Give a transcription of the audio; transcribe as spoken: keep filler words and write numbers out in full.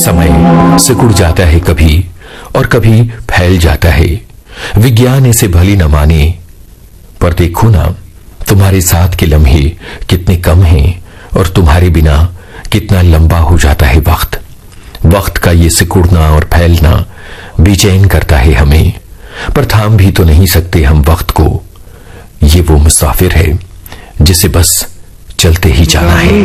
समय सिकुड़ जाता है कभी और कभी फैल जाता है। विज्ञान इसे भली न माने, पर देखो ना तुम्हारे साथ के लम्हे कितने कम हैं और तुम्हारे बिना कितना लंबा हो जाता है वक्त। वक्त का ये सिकुड़ना और फैलना बेचैन करता है हमें, पर थाम भी तो नहीं सकते हम वक्त को। ये वो मुसाफिर है जिसे बस चलते ही जाना है।